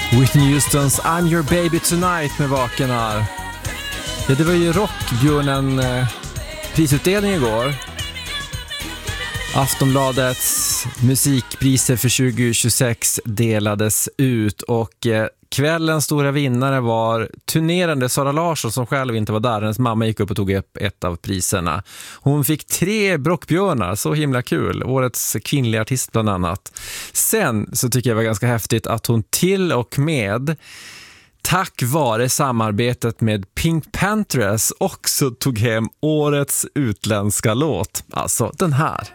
Whitney Houstons I'm your baby tonight med Vaken här. Ja, det var ju Rockbjörnen prisutdelning igår. Aftonbladets musikpriser för 2026 delades ut och kvällens stora vinnare var turnerande Sara Larsson som själv inte var där. Hennes mamma gick upp och tog upp ett av priserna. Hon fick 3 Brockbjörnar, så himla kul. Årets kvinnliga artist bland annat. Sen så tycker jag det var ganska häftigt att hon till och med tack vare samarbetet med Pink Panthers också tog hem årets utländska låt. Alltså den här.